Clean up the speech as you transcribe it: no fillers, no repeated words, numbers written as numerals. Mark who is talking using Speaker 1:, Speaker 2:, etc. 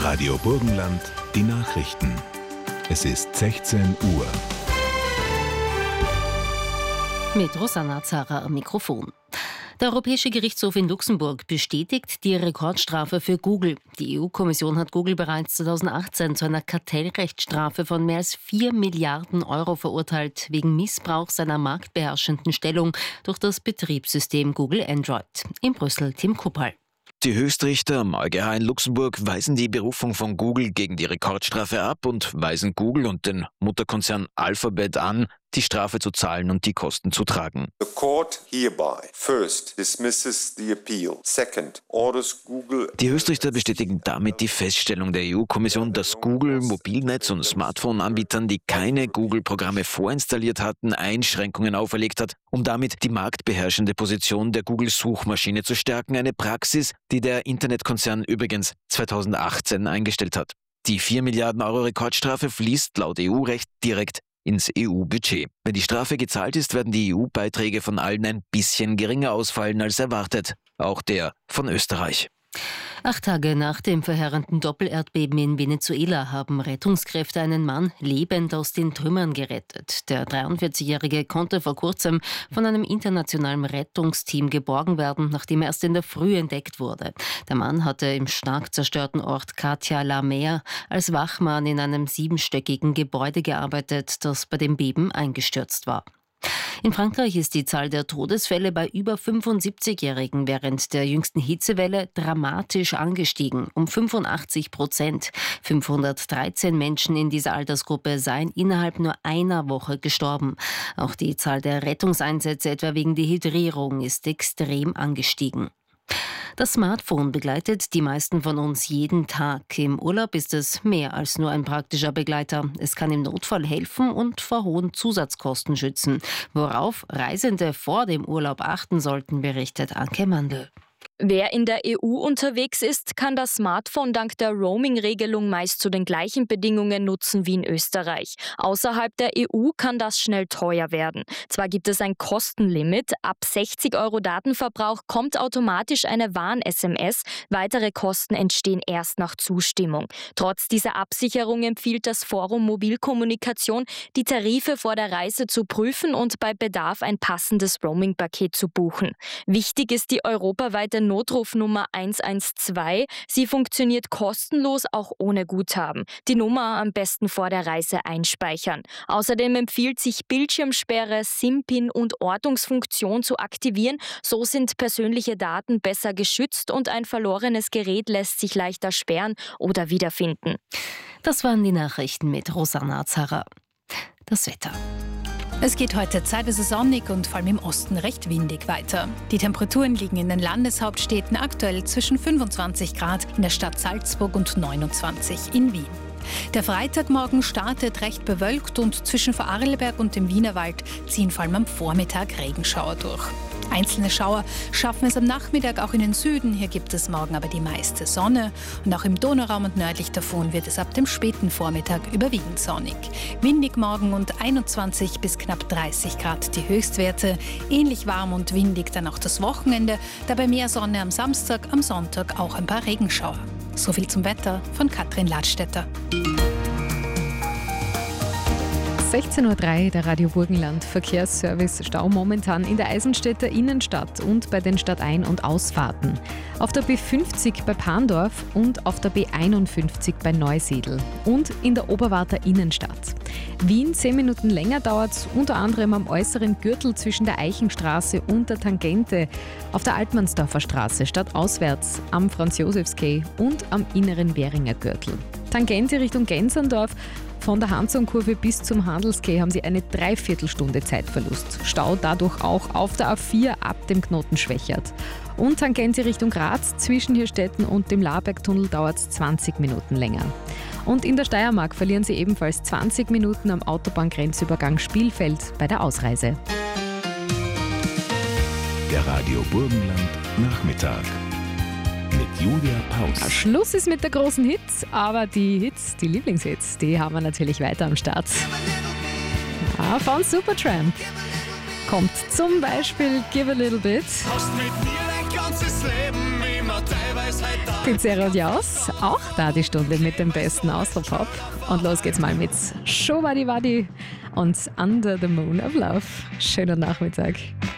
Speaker 1: Radio Burgenland, die Nachrichten. Es ist 16 Uhr.
Speaker 2: Mit Rosanna Zara am Mikrofon. Der Europäische Gerichtshof in Luxemburg bestätigt die Rekordstrafe für Google. Die EU-Kommission hat Google bereits 2018 zu einer Kartellrechtsstrafe von mehr als 4 Milliarden Euro verurteilt, wegen Missbrauch seiner marktbeherrschenden Stellung durch das Betriebssystem Google Android. In Brüssel Tim Kuppal.
Speaker 3: Die Höchstrichter am EuGH in Luxemburg weisen die Berufung von Google gegen die Rekordstrafe ab und weisen Google und den Mutterkonzern Alphabet an, die Strafe zu zahlen und die Kosten zu tragen.
Speaker 4: The court hereby first dismisses the appeal. Second, orders Google.
Speaker 3: Die Höchstrichter bestätigen damit die Feststellung der EU-Kommission, dass Google Mobilnetz- und Smartphone-Anbietern, die keine Google-Programme vorinstalliert hatten, Einschränkungen auferlegt hat, um damit die marktbeherrschende Position der Google-Suchmaschine zu stärken. Eine Praxis, die der Internetkonzern übrigens 2018 eingestellt hat. Die 4 Milliarden Euro Rekordstrafe fließt laut EU-Recht direkt ins EU-Budget. Wenn die Strafe gezahlt ist, werden die EU-Beiträge von allen ein bisschen geringer ausfallen als erwartet. Auch der von Österreich.
Speaker 2: 8 Tage nach dem verheerenden Doppelerdbeben in Venezuela haben Rettungskräfte einen Mann lebend aus den Trümmern gerettet. Der 43-Jährige konnte vor kurzem von einem internationalen Rettungsteam geborgen werden, nachdem er erst in der Früh entdeckt wurde. Der Mann hatte im stark zerstörten Ort Katia La Mer als Wachmann in einem 7-stöckigen Gebäude gearbeitet, das bei dem Beben eingestürzt war. In Frankreich ist die Zahl der Todesfälle bei über 75-Jährigen während der jüngsten Hitzewelle dramatisch angestiegen, um 85%. 513 Menschen in dieser Altersgruppe seien innerhalb nur einer Woche gestorben. Auch die Zahl der Rettungseinsätze, etwa wegen Dehydrierung, ist extrem angestiegen. Das Smartphone begleitet die meisten von uns jeden Tag. Im Urlaub ist es mehr als nur ein praktischer Begleiter. Es kann im Notfall helfen und vor hohen Zusatzkosten schützen. Worauf Reisende vor dem Urlaub achten sollten, berichtet Anke Mandl.
Speaker 5: Wer in der EU unterwegs ist, kann das Smartphone dank der Roaming-Regelung meist zu den gleichen Bedingungen nutzen wie in Österreich. Außerhalb der EU kann das schnell teuer werden. Zwar gibt es ein Kostenlimit, ab 60 € Datenverbrauch kommt automatisch eine Warn-SMS, weitere Kosten entstehen erst nach Zustimmung. Trotz dieser Absicherung empfiehlt das Forum Mobilkommunikation, die Tarife vor der Reise zu prüfen und bei Bedarf ein passendes Roaming-Paket zu buchen. Wichtig ist die europaweite Notrufnummer 112. Sie funktioniert kostenlos, auch ohne Guthaben. Die Nummer am besten vor der Reise einspeichern. Außerdem empfiehlt sich Bildschirmsperre, SIM-Pin und Ortungsfunktion zu aktivieren. So sind persönliche Daten besser geschützt und ein verlorenes Gerät lässt sich leichter sperren oder wiederfinden.
Speaker 2: Das waren die Nachrichten mit Rosanna Zara. Das Wetter.
Speaker 6: Es geht heute zeitweise sonnig und vor allem im Osten recht windig weiter. Die Temperaturen liegen in den Landeshauptstädten aktuell zwischen 25 Grad in der Stadt Salzburg und 29 in Wien. Der Freitagmorgen startet recht bewölkt und zwischen Vorarlberg und dem Wienerwald ziehen vor allem am Vormittag Regenschauer durch. Einzelne Schauer schaffen es am Nachmittag auch in den Süden. Hier gibt es morgen aber die meiste Sonne. Und auch im Donauraum und nördlich davon wird es ab dem späten Vormittag überwiegend sonnig. Windig morgen und 21 bis knapp 30 Grad die Höchstwerte. Ähnlich warm und windig dann auch das Wochenende. Dabei mehr Sonne am Samstag, am Sonntag auch ein paar Regenschauer. So viel zum Wetter von Katrin Ladstätter.
Speaker 7: 16:03 Uhr, der Radio Burgenland Verkehrsservice. Stau momentan in der Eisenstädter Innenstadt und bei den Stadtein- und Ausfahrten. Auf der B50 bei Pandorf und auf der B51 bei Neusiedl und in der Oberwarter Innenstadt. Wien 10 Minuten länger dauert es unter anderem am äußeren Gürtel zwischen der Eichenstraße und der Tangente, auf der Altmannsdorfer Straße stadtauswärts, am Franz-Josefs-Quai und am inneren Währinger Gürtel. Tangente Richtung Gensendorf. Von der Handsonkurve bis zum Handelsquai haben Sie eine Dreiviertelstunde Zeitverlust. Stau dadurch auch auf der A4 ab dem Knoten Schwächert. Und Tangente Richtung Graz zwischen Hirstetten und dem Laarbergtunnel dauert es 20 Minuten länger. Und in der Steiermark verlieren Sie ebenfalls 20 Minuten am Autobahngrenzübergang Spielfeld bei der Ausreise.
Speaker 1: Der Radio Burgenland Nachmittag. Mit Julia Paus.
Speaker 7: Schluss ist mit der großen Hits, aber die Hits, die Lieblingshits, die haben wir natürlich weiter am Start. Ja, von Supertramp kommt zum Beispiel Give a Little Bit.
Speaker 8: Hast mit mir dein ganzes Leben immer teilweise
Speaker 7: offiziell raus. Auch da die Stunde mit dem besten Austropop. Und los geht's mal mit Shovadi Wadi und Under the Moon of Love. Schönen Nachmittag.